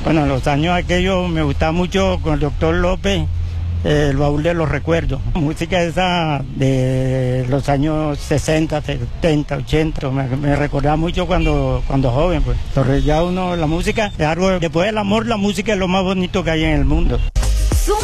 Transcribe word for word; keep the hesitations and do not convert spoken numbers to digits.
Bueno, los años aquellos me gustaba mucho con el doctor López, eh, el baúl de los recuerdos. Música esa de los años sesenta, setenta, ochenta, me, me recordaba mucho cuando, cuando joven, pues. Entonces ya uno, la música es algo, después del amor, la música es lo más bonito que hay en el mundo.